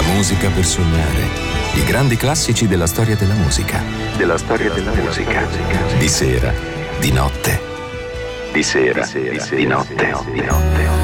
musica per sognare. I grandi classici della storia della musica. Della storia della musica. Di sera, di notte. Di sera, di notte.